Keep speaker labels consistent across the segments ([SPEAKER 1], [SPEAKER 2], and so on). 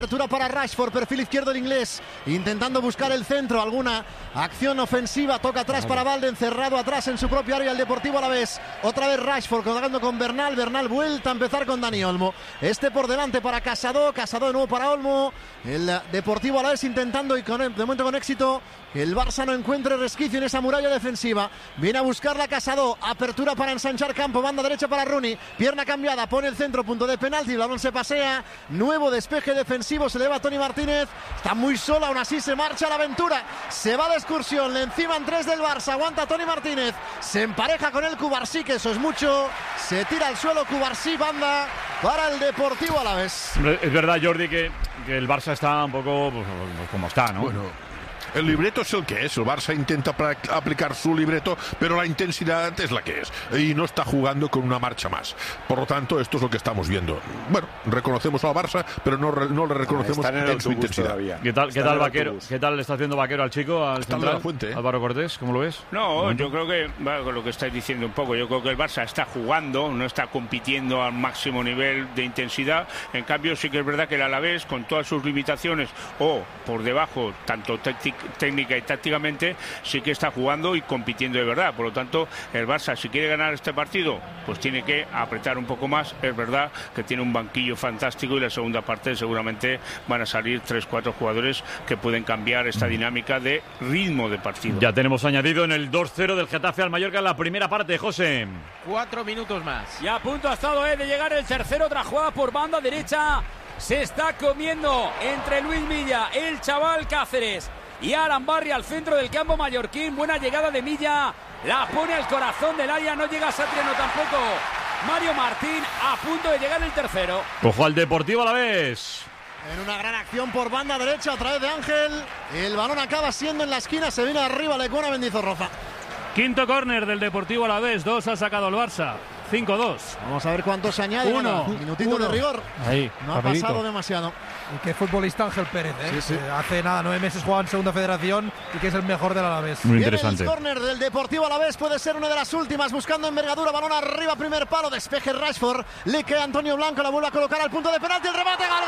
[SPEAKER 1] Apertura para Rashford, perfil izquierdo el inglés, intentando buscar el centro, alguna acción ofensiva, toca atrás para Valden, cerrado atrás en su propia área el Deportivo Alavés, otra vez Rashford colgando con Bernal, vuelta a empezar con Dani Olmo, por delante para Casado de nuevo para Olmo, el Deportivo Alavés intentando y de momento con éxito que el Barça no encuentre resquicio en esa muralla defensiva, viene a buscarla Casado, apertura para ensanchar campo, banda derecha para Rooney, pierna cambiada, pone el centro, punto de penalti, el balón se pasea, nuevo despeje defensivo, se eleva Toni Martínez, está muy sola, aún así se marcha a la aventura, se va de excursión, le enciman tres del Barça, aguanta Toni Martínez, se empareja con el Cubarsí, que eso es mucho, se tira al suelo Cubarsí, banda para el Deportivo Alavés.
[SPEAKER 2] Es verdad, Jordi, que el Barça está un poco pues, como está, ¿no?
[SPEAKER 3] Bueno, el libreto es el que es, el Barça intenta aplicar su libreto, pero la intensidad es la que es, y no está jugando con una marcha más. Por lo tanto, esto es lo que estamos viendo. Bueno, reconocemos al Barça, pero no le reconocemos en su intensidad.
[SPEAKER 2] Todavía. ¿Qué tal Vaquero? ¿Qué tal le está haciendo Vaquero al chico, al
[SPEAKER 3] está
[SPEAKER 2] central?
[SPEAKER 3] En la fuente,
[SPEAKER 2] Álvaro Cortés, ¿cómo lo ves?
[SPEAKER 4] No, yo creo que, con lo que estáis diciendo un poco, yo creo que el Barça está jugando, no está compitiendo al máximo nivel de intensidad. En cambio, sí que es verdad que el Alavés, con todas sus limitaciones, o por debajo, tanto técnica y tácticamente, sí que está jugando y compitiendo de verdad. Por lo tanto, el Barça, si quiere ganar este partido, pues tiene que apretar un poco más. Es verdad que tiene un banquillo fantástico y la segunda parte seguramente van a salir 3-4 jugadores que pueden cambiar esta dinámica de ritmo de partido.
[SPEAKER 2] Ya tenemos añadido en el 2-0 del Getafe al Mallorca en la primera parte, José.
[SPEAKER 5] 4 minutos más.
[SPEAKER 6] Y a punto ha estado de llegar el tercero, otra jugada por banda derecha. Se está comiendo entre Luis Milla, el chaval Cáceres y Aran Barry al centro del campo mallorquín. Buena llegada de Milla, la pone al corazón del área, no llega Satriano tampoco. Mario Martín a punto de llegar el tercero.
[SPEAKER 2] Ojo al Deportivo Alavés.
[SPEAKER 1] En una gran acción por banda derecha, otra vez de Ángel. El balón acaba siendo en la esquina, se viene arriba Lecona Mendizorroza.
[SPEAKER 7] Quinto córner del Deportivo Alavés, 2 ha sacado el Barça. 5-2.
[SPEAKER 1] Vamos a ver cuánto se añade.
[SPEAKER 7] 1.
[SPEAKER 1] Minutito de rigor.
[SPEAKER 7] Ahí,
[SPEAKER 1] no
[SPEAKER 7] rapidito.
[SPEAKER 1] Ha pasado demasiado.
[SPEAKER 5] Y qué futbolista Ángel Pérez, ¿eh?
[SPEAKER 1] Sí.
[SPEAKER 5] Hace 9 meses jugaba en Segunda Federación y que es el mejor del Alavés.
[SPEAKER 2] Muy interesante.
[SPEAKER 1] El córner del Deportivo Alavés puede ser una de las últimas, buscando envergadura, balón arriba, primer palo, despeje Rashford, le queda Antonio Blanco, la vuelve a colocar al punto de penalti, el remate, gol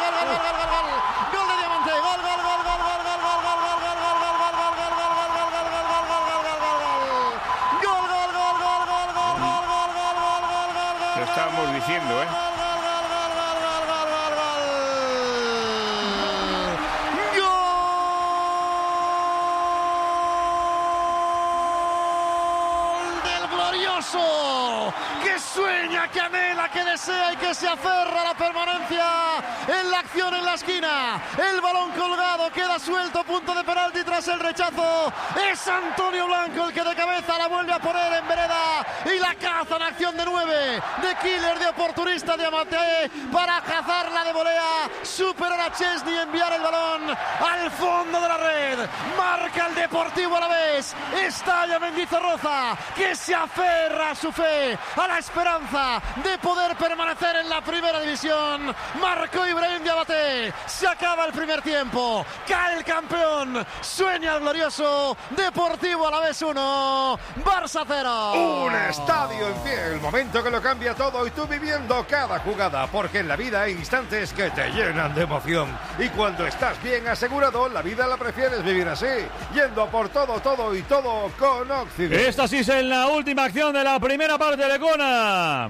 [SPEAKER 1] de Diamante,
[SPEAKER 4] Lo estábamos diciendo, ¿eh?
[SPEAKER 1] Que sueña, que anhela, que desea y que se aferra a la permanencia en la acción en la esquina. El balón colgado, queda suelto, punto de penalti tras el rechazo. Es Antonio Blanco el que de cabeza la vuelve a poner en vereda y la caza en acción de 9, de killer, de oportunista Diamante para cazarla de volea, superar a Chesney y enviar el balón al fondo de la red. Marca el Deportivo Alavés, estalla Mendizorroza, que se aferra a su fe, a la esperanza de poder permanecer en la primera división. Marcó Ibrahim Diabaté, se acaba el primer tiempo, cae el campeón, sueña el glorioso Deportivo Alavés 1, Barça 0.
[SPEAKER 8] Un estadio en pie, el momento que lo cambia todo y tú viviendo cada jugada, porque en la vida hay instantes que te llenan de emoción y cuando estás bien asegurado, la vida la prefieres vivir así, yendo por todo y todo con Occident.
[SPEAKER 2] Esta sí es en la última acción de la primera parte de Lecona.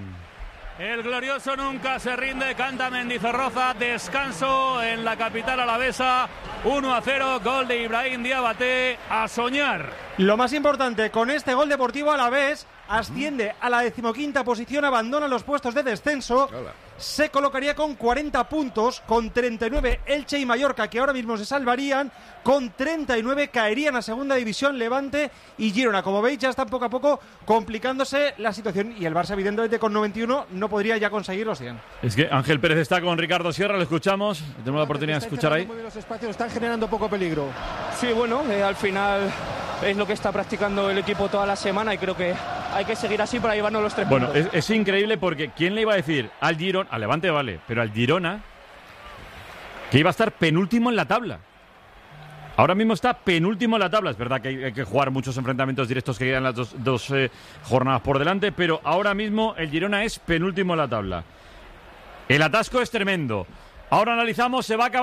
[SPEAKER 7] El glorioso nunca se rinde, canta Mendizorroza, descanso en la capital alavesa, 1-0, gol de Ibrahim Diabaté, a soñar.
[SPEAKER 9] Lo más importante, con este gol Deportivo Alavés asciende a la 15ª posición, abandona los puestos de descenso, se colocaría con 40 puntos, con 39 Elche y Mallorca, que ahora mismo se salvarían, con 39 caerían a segunda división Levante y Girona. Como veis, ya están poco a poco complicándose la situación y el Barça, evidentemente, con 91 no podría ya conseguir los 100.
[SPEAKER 2] Es que Ángel Pérez está con Ricardo Sierra, lo escuchamos, tenemos la oportunidad de escuchar ahí.
[SPEAKER 10] Muy bien los espacios, están generando poco peligro.
[SPEAKER 11] Sí, bueno, al final es lo que está practicando el equipo toda la semana y creo que hay que seguir así para llevarnos los 3 puntos.
[SPEAKER 2] Bueno, es increíble porque ¿quién le iba a decir al Girona, al Levante vale, pero al Girona, que iba a estar penúltimo en la tabla? Ahora mismo está penúltimo en la tabla. Es verdad que hay que jugar muchos enfrentamientos directos que quedan las dos jornadas por delante, pero ahora mismo el Girona es penúltimo en la tabla. El atasco es tremendo. Ahora analizamos, se va a acabar